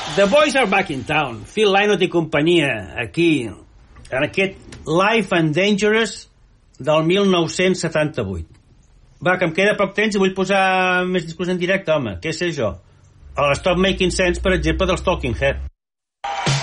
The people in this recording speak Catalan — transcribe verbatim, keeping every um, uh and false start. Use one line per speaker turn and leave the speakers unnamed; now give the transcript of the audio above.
The Boys Are Back in Town. Phil Lynott i companyia, aquí, en aquest Life and Dangerous del mil nou-cents setanta-vuit. Va, que em queda poc temps i vull posar més discos en directe, home. Què sé jo? El Stop Making Sense, per exemple, dels Talking Heads.